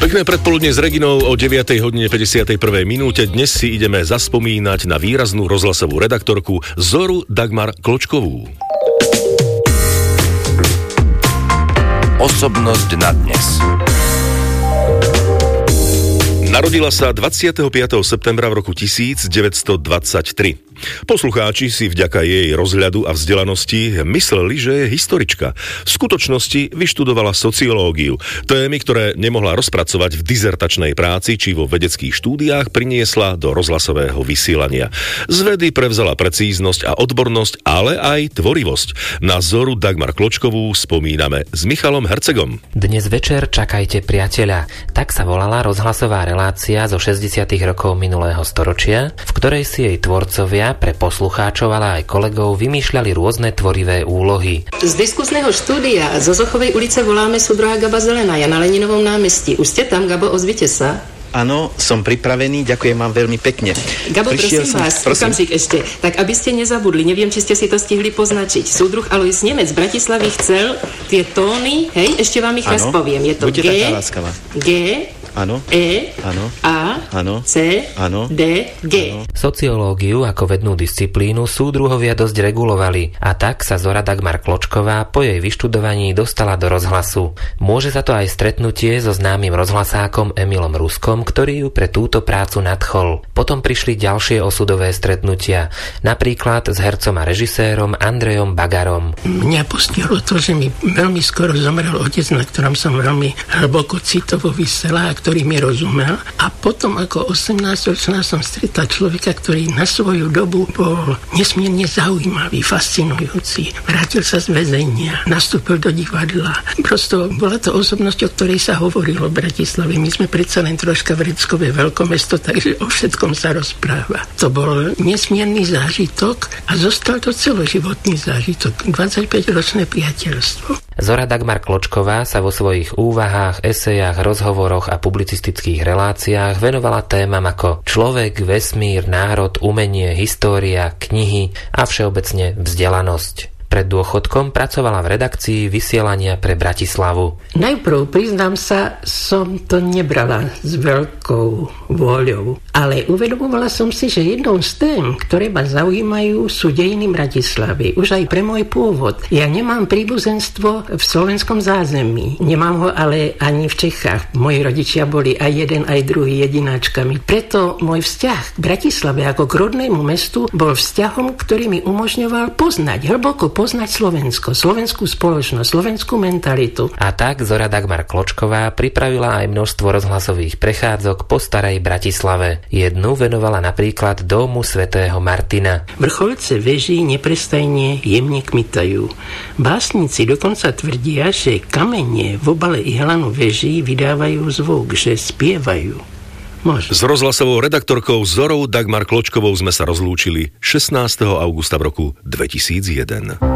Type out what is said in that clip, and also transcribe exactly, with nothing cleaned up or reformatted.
Pekné predpoludne s Reginou o deviatej hodine päťdesiatej prvej minúte. Dnes si ideme zaspomínať na výraznú rozhlasovú redaktorku Zoru Dagmar Kločkovú. Osobnosť na dnes. Narodila sa dvadsiateho piateho septembra v roku devätnásťstodvadsaťtri. Poslucháči si vďaka jej rozhľadu a vzdelanosti mysleli, že je historička. V skutočnosti vyštudovala sociológiu. Témy, ktoré nemohla rozpracovať v dizertačnej práci či vo vedeckých štúdiách, priniesla do rozhlasového vysielania. Z vedy prevzala precíznosť a odbornosť, ale aj tvorivosť. Na Zoru Dagmar Kločkovú spomíname s Michalom Hercegom. Dnes večer čakajte priateľa. Tak sa volala rozhlasová relácia zo šesťdesiatych rokov minulého storočia, v ktorej si jej tvorcovia pre poslucháčov, ale aj kolegov vymýšľali rôzne tvorivé úlohy. Z diskusného štúdia zo Zochovej ulice voláme súdruha Gaba Zelenaja na Leninovom námestí. Už ste tam, Gabo, ozvite sa. Áno, som pripravený, ďakujem vám veľmi pekne. Gabo, Prišiel prosím som, vás, okamžik ešte, tak aby ste nezabudli, neviem, či ste si to stihli poznačiť. Súdruh Alojz Nemec z Bratislavy chcel tie tóny, hej, ešte vám ich raz poviem. Je to G, G, Áno. E, áno. A, áno. C, áno. D, G. Áno. Sociológiu ako vednú disciplínu súdruhovia dosť regulovali a tak sa Zora Dagmar Kločková po jej vyštudovaní dostala do rozhlasu. Môže za to aj stretnutie so známym rozhlasákom Emilom Ruskom, ktorý ju pre túto prácu nadchol. Potom prišli ďalšie osudové stretnutia, napríklad s hercom a režisérom Andrejom Bagarom. Mňa postihlo to, že mi veľmi skoro zomrel otec, na ktorom som veľmi hlboko citovo vysela, ktorý mi rozumel. A potom ako osemnásťročná som stretal človeka, ktorý na svoju dobu bol nesmierne zaujímavý, fascinujúci. Vrátil sa z väzenia, nastúpil do divadla. Prosto bola to osobnosť, o ktorej sa hovorilo v Bratislave. My sme predsa len troška vreckové veľkomesto, takže o všetkom sa rozpráva. To bol nesmierny zážitok a zostal to celoživotný zážitok. dvadsaťpäťročné priateľstvo. Zora Dagmar Kločková sa vo svojich úvahách, esejách, rozhovoroch a publicistických reláciách venovala témam ako človek, vesmír, národ, umenie, história, knihy a všeobecne vzdelanosť. Pred dôchodkom pracovala v redakcii vysielania pre Bratislavu. Najprv, priznám sa, som to nebrala s veľkou vôľou, ale uvedomovala som si, že jednou z tém, ktoré ma zaujímajú, sú dejiny Bratislavy. Už aj pre môj pôvod. Ja nemám príbuzenstvo v slovenskom zázemí. Nemám ho ale ani v Čechách. Moji rodičia boli aj jeden, aj druhý jedináčkami. Preto môj vzťah k Bratislave ako k rodnému mestu bol vzťahom, ktorý mi umožňoval poznať, hlboko poznať Slovensko, slovenskú spoločnosť, slovenskú mentalitu. A tak Zora Dagmar Kločková pripravila aj množstvo rozhlasových prechádzok po starej Bratislave. Jednu venovala napríklad domu svätého Martina. Vrcholce veží neprestajne jemne kmitajú. Básnici dokonca tvrdia, že kamene v obale ihlanu veží vydávajú zvuk, že spievajú. Môže. S rozhlasovou redaktorkou Zorou Dagmar Kločkovou sme sa rozlúčili šestnásteho augusta v roku dvetisícjeden.